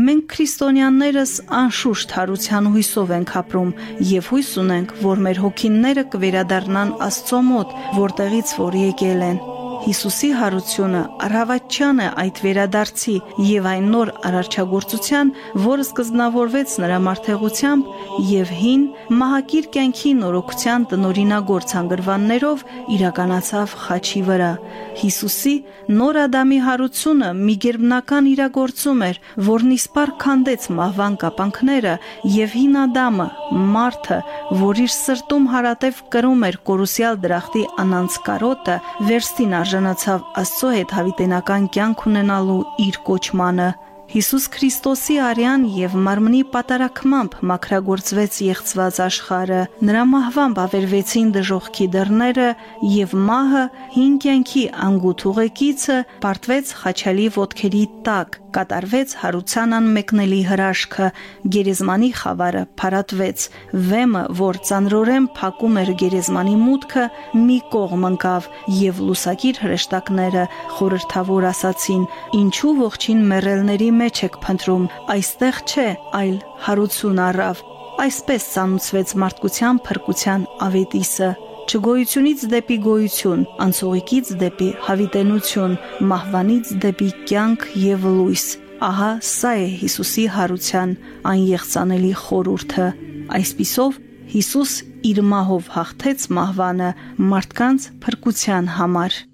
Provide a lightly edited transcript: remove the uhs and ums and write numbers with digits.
Մենք քրիստոնյաներս անշուշտ հարության հույսով ենք ապրում եւ հույս ունենք, որ մեր հոգիները կվերադառնան Աստծո մոտ, որտեղից որ եկել են։ Հիսուսի հարությունը առավոտյան է այդ վերադարձի եւ այն նոր արարչագործության, որը սկզբնավորվեց նրա մարդեղությամբ եւ հին մահակիր կյանքի նորոգության տնօրինագործ հանգրվաններով իրականացավ խաչի վրա։ Հիսուսի նոր Ադամի հարությունը մի գերբնական իրագործում էր, որն իսպար քանդեց մահվան կապանքները եւ հին Ադամը, մարդը, որ իր սրտում հարատև կրում էր կորուսյալ դրախտի անանց կարոտը, վերստին արժանացավ Աստծո հետ հավիտենական կյանք ունենալու իր կոչմանը։ Հիսուս Քրիստոսի արյան եւ մարմնի պատարակմամբ մաքրագործվեց եղծված աշխարհը, նրա մահվամբ ավերվեցին դժոխքի դռները եւ մահը հին կյանքի անգութ ուղեկիցը պարտվեց խաչալի ոտքերի տակ, կատարվեց հարության անմեկնելի հրաշքը, գերեզմանի խավարը փարատվեց, վեմը, որ ծանրորեն փակում էր գերեզմանի մուտքը, մի կողմ ընկավ եւ լուսակիր հրեշտակները խորհրդավոր ասացին. ինչու ողջին մեռելների մեջ եք փնտրում, այստեղ չէ, այլ հարություն առավ։ Այսպես ծանուցվեց մարդկության փրկության ավետիսը, չգոյությունից դեպի գոյություն, անցողիկից դեպի հավիտենություն, մահվանից դեպի կյանք եւ լույս։ Ահա սա է Հիսուսի հարության անեղծանելի խորհուրդը։ Այսպիսով Հիսուս իր մահով հաղթեց մահվանը մարդկանց փրկության համար։